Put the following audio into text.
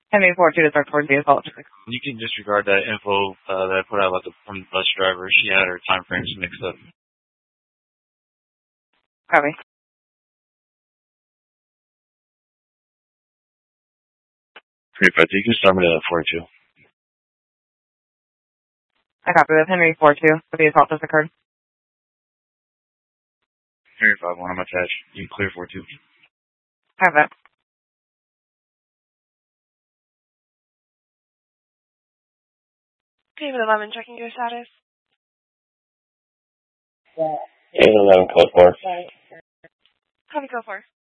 Henry 42 to start towards the assault. You can disregard that info that I put out about from the bus driver. She had her time frames mixed up. Copy. You can start me at 42. I copy with Henry 42. The assault just occurred. Henry 5-1, I'm attached. You can clear 42. Have that. David 11, checking your status. David 11, code 4. Copy, go 4.